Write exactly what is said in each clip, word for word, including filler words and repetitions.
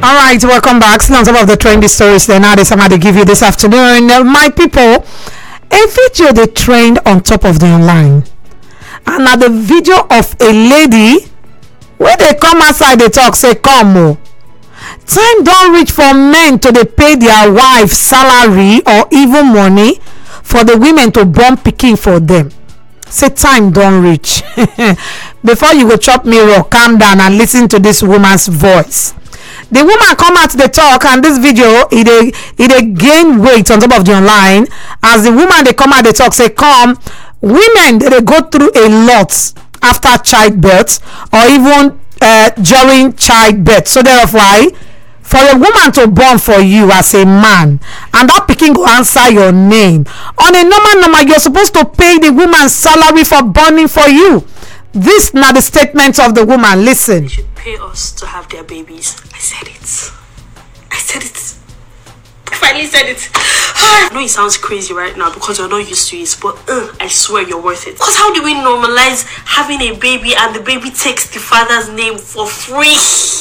All right, welcome back. Still on top of the trendy stories, then now there's something to give you this afternoon. Uh, my people, a video they trained on top of the online. And now the video of a lady where they come outside, they talk, say, come, oh. Time don't reach for men to they pay their wife salary or even money for the women to born picking for them. Say time don't reach. Before you go chop mirror, calm down and listen to this woman's voice. The woman come out the talk, and this video it a it a gain weight on top of the online. As the woman they come out the talk, say come, women they, they go through a lot after childbirth or even uh, during childbirth. So therefore, for a woman to born for you as a man, and that picking go answer your name on a normal normal, you're supposed to pay the woman's salary for borning for you. This now the statement of the woman. Listen. They should pay us to have their babies. I said it. I said it. I finally said it. I know it sounds crazy right now because you're not used to it, but uh, I swear you're worth it. Because how do we normalize having a baby and the baby takes the father's name for free?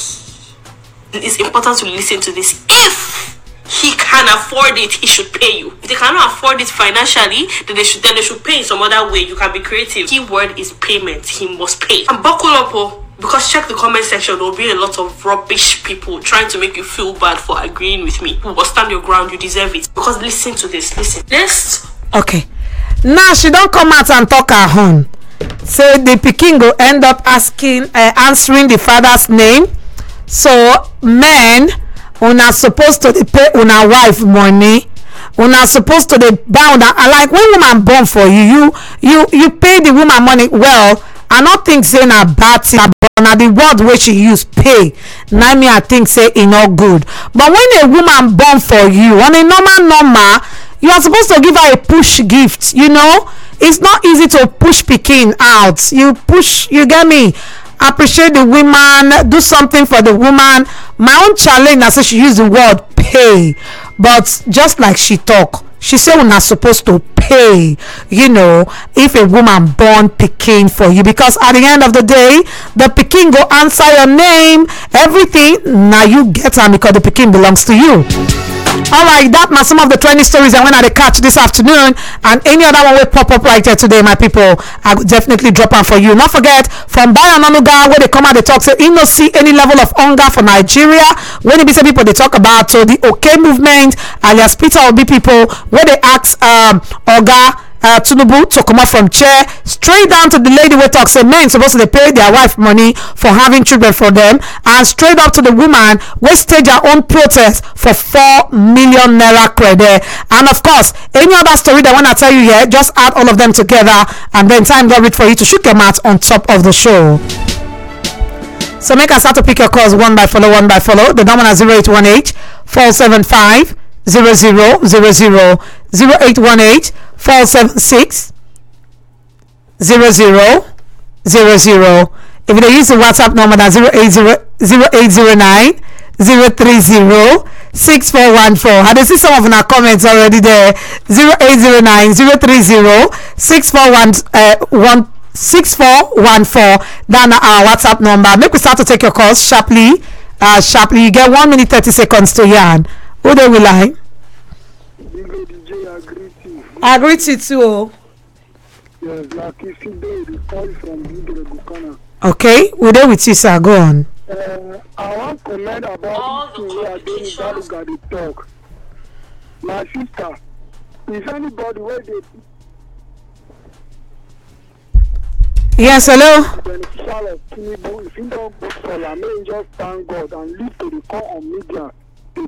It's important to listen to this. If he can afford it, he should pay you. If they cannot afford it financially, then they should then they should pay in some other way. You can be creative. Key word is payment. He must pay. And buckle up, oh, because check the comment section. There will be a lot of rubbish people trying to make you feel bad for agreeing with me. But stand your ground. You deserve it. Because listen to this. Listen. Next. Okay. Now she don't come out and talk her own. Say the pikin go end up asking, uh, answering the father's name. So men, una supposed to pay una wife money. Una supposed to dey buy una, like when woman born for you, you you you pay the woman money. Well, I not think say na bad thing, but na the word wey she use pay. Na me I think say e no good. But when a woman born for you on a normal normal, you are supposed to give her a push gift. You know, it's not easy to push pikin out. You push, you get me. Appreciate the woman, do something for the woman. My own challenge, I say she use the word pay, but just like she talk, she say we're not supposed to pay, you know, if a woman born pikin for you, because at the end of the day, the pikin go answer your name, everything. Now you get her because the pikin belongs to you. All right, that are some of the trending stories I went at the catch this afternoon, and any other one will pop up right here today, my people. I will definitely drop them for you. Not forget, from Bayananuga, where they come out, they talk, say, you know, see any level of hunger for Nigeria. When it be some people they talk about so the OK movement, alias Peter Obi people, where they ask um Oga Uh, Tinubu to come up from chair straight down to the lady where talk say men supposed to pay their wife money for having children for them, and straight up to the woman where stage her own protest for four million naira credit. And of course, any other story that I want to tell you here, just add all of them together, and then time got it for you to shoot your mouth on top of the show. So make us start to pick your calls one by follow, one by follow. The number is zero eight one eight, four seven five, zero zero zero zero, zero eight one eight, four seven six, zero zero zero zero. If you use the WhatsApp number, that's zero eight zero, zero eight zero nine, zero three zero, six four one four. I see some of our comments already there. zero eight zero nine, zero three zero, six four one one six four one four. Then our WhatsApp number. Make we start to take your calls sharply. Uh, sharply. You get one minute thirty seconds to yarn. Who they will line? I agree to you too. Oh. Yes, like if you do the call from Bigre. Okay, we're there with you, sir. Go on. Uh, I want to comment about this thing we are doing that got the talk. My sister, if anybody where they yes, hello. beneficial of Tinubu, if you don't go for I may just thank God and leave to the call on media.